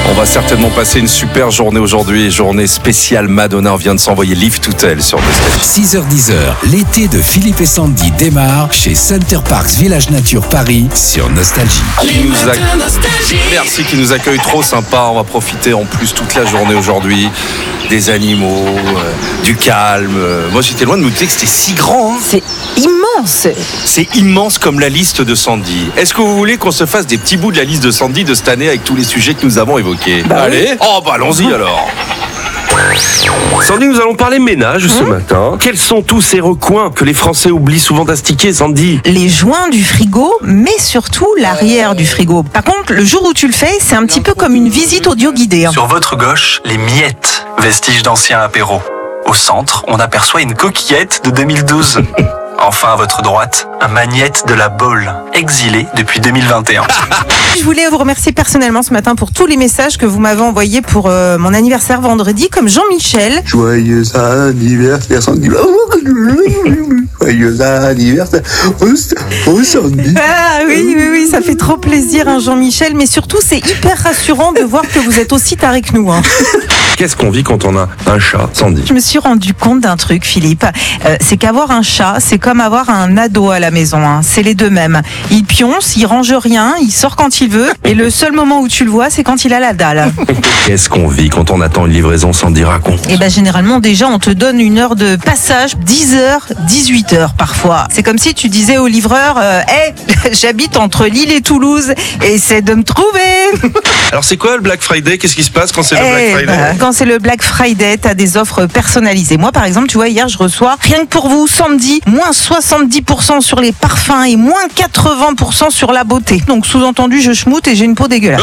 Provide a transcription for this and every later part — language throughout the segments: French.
On va certainement passer une super journée aujourd'hui, journée spéciale Madonna. On vient de s'envoyer Live to Tell sur Nostalgie. 6h-10h, l'été de Philippe et Sandy démarre chez Center Parcs Village Nature Paris sur Nostalgie. Merci qui nous accueille, trop sympa. On va profiter en plus toute la journée aujourd'hui des animaux, du calme. Moi j'étais loin de me dire que c'était si grand. C'est immense. C'est immense comme la liste de Sandy. Est-ce que vous voulez qu'on se fasse des petits bouts de la liste de Sandy de cette année avec tous les sujets que nous avons évoqués? Allez, allons-y alors. Sandy, nous allons parler ménage ce matin. Quels sont tous ces recoins que les Français oublient souvent d'astiquer, Sandy? Les joints du frigo, mais surtout l'arrière du frigo. Par contre, le jour où tu le fais, c'est un petit peu comme une visite audio guidée. Sur votre gauche, les miettes, vestiges d'anciens apéros. Au centre, on aperçoit une coquillette de 2012. Enfin, à votre droite, un magnète de la Baule, exilé depuis 2021. Je voulais vous remercier personnellement ce matin pour tous les messages que vous m'avez envoyés pour mon anniversaire vendredi, comme Jean-Michel. Joyeux anniversaire, Sandy. Joyeux anniversaire, Sandy. Ah oui, ça fait trop plaisir, hein, Jean-Michel, mais surtout c'est hyper rassurant de voir que vous êtes aussi taré que nous. Hein. Qu'est-ce qu'on vit quand on a un chat, Sandy? Je me suis rendu compte d'un truc, Philippe. C'est qu'avoir un chat, c'est comme avoir un ado à la maison. Hein. C'est les deux mêmes. Il pionce, il range rien, il sort quand il veut, et le seul moment où tu le vois, c'est quand il a la dalle. Qu'est-ce qu'on vit quand on attend une livraison, Sandy, raconte? Et généralement, déjà, on te donne une heure de passage, 10h, 18h parfois. C'est comme si tu disais au livreur, hey, j'habite entre Lille et Toulouse, essaie de me trouver. Alors c'est quoi le Black Friday? Qu'est-ce qui se passe quand c'est le Black Friday? Quand c'est le Black Friday, t'as des offres personnalisées. Moi, par exemple, tu vois, hier, je reçois, rien que pour vous, samedi, moins 70% sur les parfums et moins 80% sur la beauté. Donc, sous-entendu, je schmoute et j'ai une peau dégueulasse.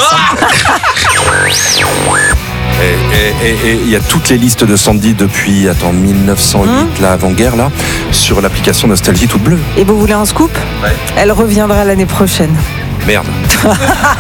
Et il y a toutes les listes de Sandy depuis 1908, là, avant-guerre, là, sur l'application Nostalgie toute bleue. Et vous voulez un scoop? Ouais. Elle reviendra l'année prochaine. Merde.